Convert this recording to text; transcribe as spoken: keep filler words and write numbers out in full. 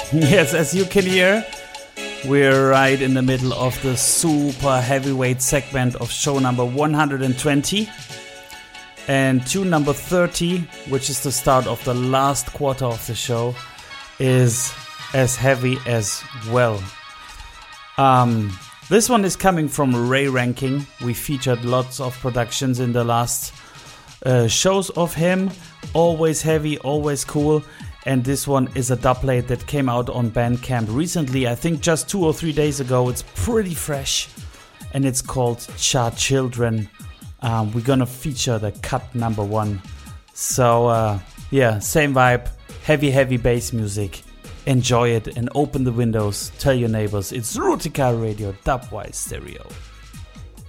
Yes, as you can hear, we're right in the middle of the super heavyweight segment of show number one hundred twenty. And tune number thirty, which is the start of the last quarter of the show, is as heavy as well. Um, this one is coming from Ray Ranking. We featured lots of productions in the last uh, shows of him. Always heavy, always cool. And this one is a dubplate that came out on Bandcamp recently, I think just two or three days ago. It's pretty fresh, and it's called Cha Children. Um, we're gonna feature the cut number one. So uh, yeah, same vibe, heavy, heavy bass music. Enjoy it and open the windows. Tell your neighbors it's Rootika Radio Dubwise Stereo.